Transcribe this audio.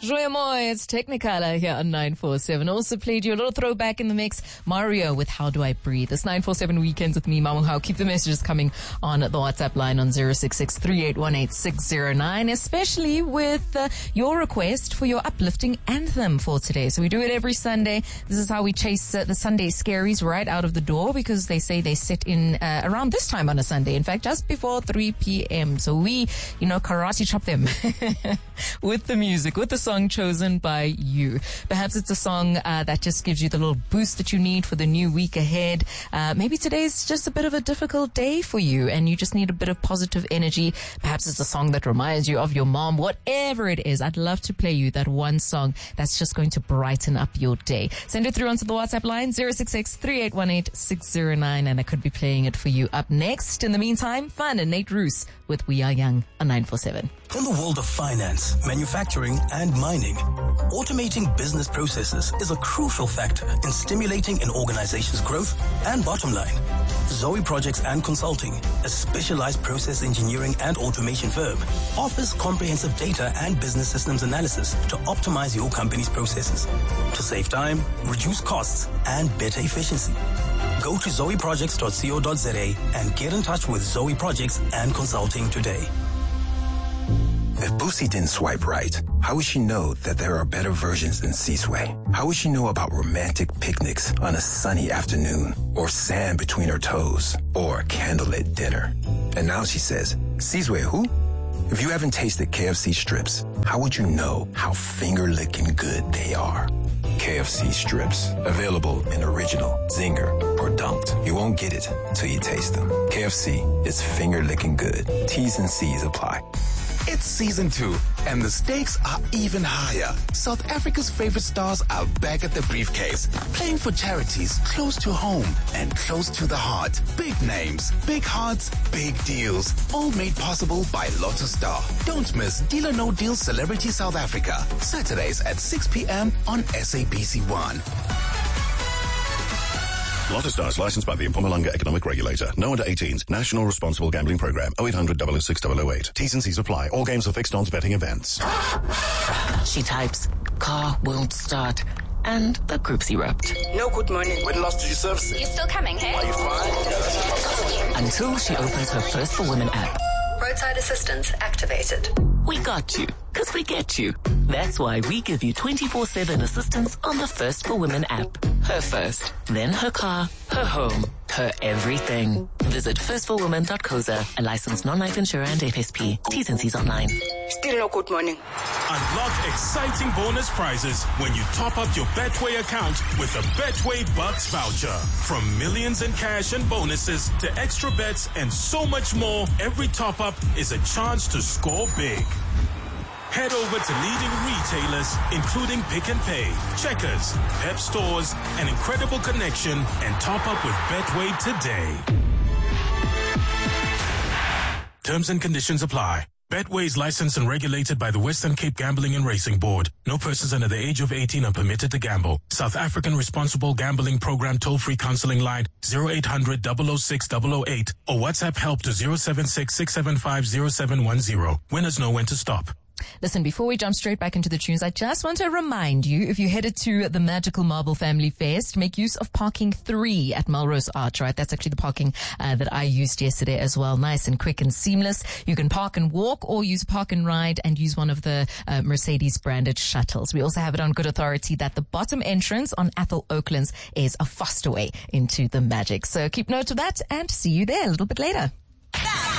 Joya Moy, it's Technicolor here on 947. Also played you a little throwback in the mix, Mario with How Do I Breathe. It's 947 Weekends with me, Mamung. Keep the messages coming on the WhatsApp line on 066-3818-609, especially with your request for your uplifting anthem for today. So we do it every Sunday. This is how we chase the Sunday scaries right out of the door, because they say they sit in around this time on a Sunday. In fact, just before 3 p.m. So we, karate chop them with the music, with the song chosen by you. Perhaps it's a song that just gives you the little boost that you need for the new week ahead. Maybe today's just a bit of a difficult day for you and you just need a bit of positive energy. Perhaps it's a song that reminds you of your mom. Whatever it is, I'd love to play you that one song that's just going to brighten up your day. Send it through onto the WhatsApp line 066-3818-609, and I could be playing it for you up next. In the meantime, Fun and Nate Roos with We Are Young on 947. In the world of finance, manufacturing, and mining, automating business processes is a crucial factor in stimulating an organization's growth and bottom line. Zoe Projects and Consulting, a specialized process engineering and automation firm, offers comprehensive data and business systems analysis to optimize your company's processes, to save time, reduce costs, and better efficiency. Go to zoeprojects.co.za and get in touch with Zoe Projects and Consulting today. If Boosie didn't swipe right, how would she know that there are better versions than C-Sway? How would she know about romantic picnics on a sunny afternoon, or sand between her toes, or candlelit dinner? And now she says, C-Sway who? If you haven't tasted KFC strips, how would you know how finger-licking good they are? KFC strips, available in original, zinger, or dunked. You won't get it till you taste them. KFC is finger-licking good. T's and C's apply. It's season 2, and the stakes are even higher. South Africa's favorite stars are back at the briefcase, playing for charities close to home and close to the heart. Big names, big hearts, big deals, all made possible by Lotto Star. Don't miss Deal or No Deal Celebrity South Africa, Saturdays at 6 p.m. on SABC1. Lotto Stars, licensed by the Mpumalanga Economic Regulator. No under 18s. National Responsible Gambling Program. 0800 006 008. T's and C's apply. All games are fixed odds betting events. She types, car won't start, and the group's erupt. No, good morning. When last did you service it? You're still coming, hey? Are you fine? Until she opens her First for Women app. Roadside assistance activated. We got you, 'cause we get you. That's why we give you 24/7 assistance on the First for Women app. Her first, then her car, her home, her everything. Visit firstforwomen.coza, a licensed non-life insurer and FSP. T's and C's online. Still no good morning. Unlock exciting bonus prizes when you top up your Betway account with a Betway Bucks voucher. From millions in cash and bonuses to extra bets and so much more, every top up is a chance to score big. Head over to leading retailers, including Pick and Pay, Checkers, Pep Stores, and Incredible Connection, and top up with Betway today. Terms and conditions apply. Betway is licensed and regulated by the Western Cape Gambling and Racing Board. No persons under the age of 18 are permitted to gamble. South African Responsible Gambling Program toll-free counseling line 0800 006 008 or WhatsApp help to 076 675 0710. Winners know when to stop. Listen, before we jump straight back into the tunes, I just want to remind you, if you headed to the Magical Marble Family Fest, make use of parking 3 at Melrose Arch, right? That's actually the parking that I used yesterday as well. Nice and quick and seamless. You can park and walk or use park and ride and use one of the Mercedes branded shuttles. We also have it on good authority that the bottom entrance on Athol Oaklands is a faster way into the Magic. So keep note of that and see you there a little bit later.